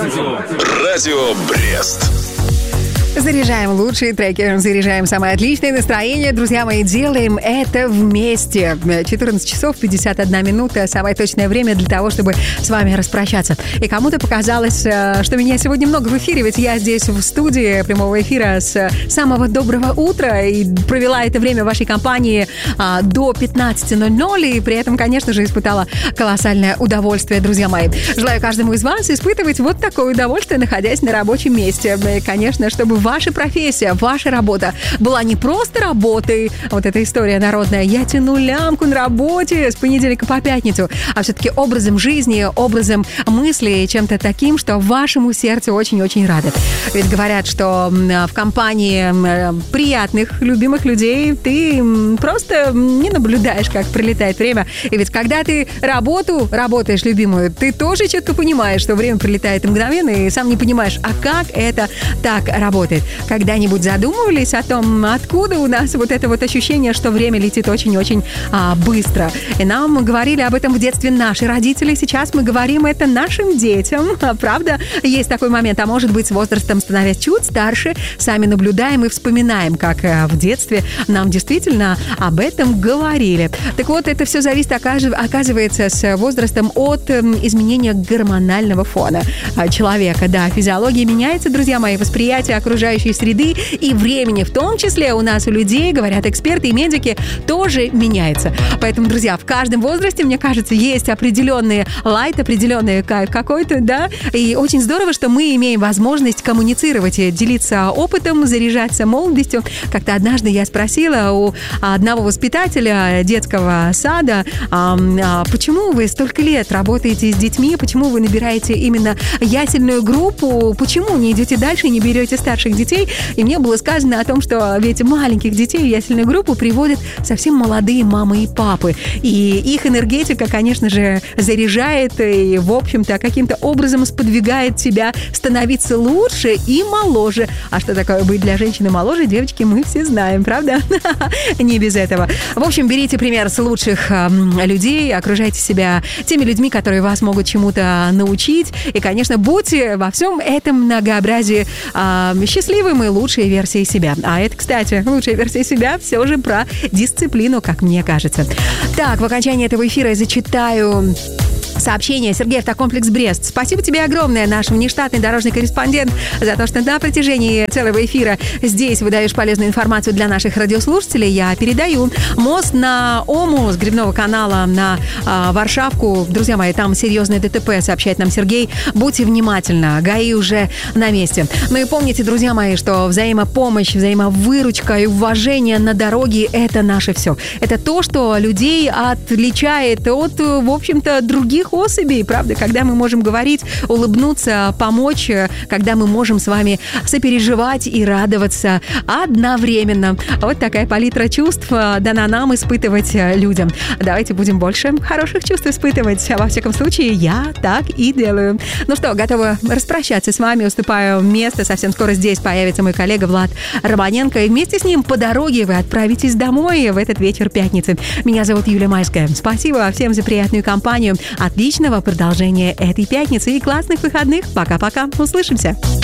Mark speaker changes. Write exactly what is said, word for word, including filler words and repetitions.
Speaker 1: Радио Брест.
Speaker 2: Заряжаем лучшие треки, заряжаем самое отличное настроение. Друзья мои, делаем это вместе. четырнадцать часов пятьдесят одна минута. Самое точное время для того, чтобы с вами распрощаться. И кому-то показалось, что меня сегодня много в эфире, ведь я здесь в студии прямого эфира с самого доброго утра и провела это время в вашей компании до пятнадцати ноль-ноль. И при этом, конечно же, испытала колоссальное удовольствие, друзья мои. Желаю каждому из вас испытывать вот такое удовольствие, находясь на рабочем месте. И, конечно, чтобы ваша профессия, ваша работа была не просто работой, вот эта история народная, я тяну лямку на работе с понедельника по пятницу, а все-таки образом жизни, образом мысли, чем-то таким, что вашему сердцу очень-очень радует. Ведь говорят, что в компании приятных, любимых людей ты просто не наблюдаешь, как пролетает время. И ведь когда ты работу работаешь любимую, ты тоже четко понимаешь, что время пролетает мгновенно, и сам не понимаешь, а как это так работает. Когда-нибудь задумывались о том, откуда у нас вот это вот ощущение, что время летит очень-очень а, быстро? И нам говорили об этом в детстве наши родители. Сейчас мы говорим это нашим детям. А, правда, есть такой момент. А может быть, с возрастом, становясь чуть старше, сами наблюдаем и вспоминаем, как а, в детстве нам действительно об этом говорили. Так вот, это все зависит, оказывается, с возрастом от изменения гормонального фона человека. Да, физиология меняется, друзья мои, восприятие окружающей среды и времени, в том числе у нас, у людей, говорят эксперты и медики, тоже меняется. Поэтому, друзья, в каждом возрасте, мне кажется, есть определенный лайт, определенный кайф какой-то, да, и очень здорово, что мы имеем возможность коммуницировать, делиться опытом, заряжаться молодостью. Как-то однажды я спросила у одного воспитателя детского сада, а, а, почему вы столько лет работаете с детьми, почему вы набираете именно ясельную группу, почему не идете дальше и не берете старших детей, и мне было сказано о том, что ведь маленьких детей в ясельную группу приводят совсем молодые мамы и папы, и их энергетика, конечно же, заряжает и, в общем-то, каким-то образом сподвигает тебя становиться лучше и моложе. А что такое быть для женщины моложе, девочки, мы все знаем, правда? Не без этого. В общем, берите пример с лучших э, людей, окружайте себя теми людьми, которые вас могут чему-то научить, и, конечно, будьте во всем этом многообразии э, счастливым и лучшей версией себя. А это, кстати, лучшая версия себя все же про дисциплину, как мне кажется. Так, в окончании этого эфира я зачитаю сообщение. Сергей, Автокомплекс Брест. Спасибо тебе огромное, наш внештатный дорожный корреспондент, за то, что на протяжении целого эфира здесь выдаешь полезную информацию для наших радиослушателей. Я передаю мост на Ому с Гребного канала на а, Варшавку. Друзья мои, там серьезное ДТП, сообщает нам Сергей. Будьте внимательны, ГАИ уже на месте. Ну и помните, друзья мои, что взаимопомощь, взаимовыручка и уважение на дороге – это наше все. Это то, что людей отличает от, в общем-то, других особей, правда, когда мы можем говорить, улыбнуться, помочь, когда мы можем с вами сопереживать и радоваться одновременно. Вот такая палитра чувств дана нам испытывать людям. Давайте будем больше хороших чувств испытывать. Во всяком случае, я так и делаю. Ну что, готова распрощаться с вами, уступаю место. Совсем скоро здесь появится мой коллега Влад Романенко, и вместе с ним по дороге вы отправитесь домой в этот вечер пятницы. Меня зовут Юлия Майская. Спасибо всем за приятную компанию. Отличного продолжения этой пятницы и классных выходных. Пока-пока. Услышимся.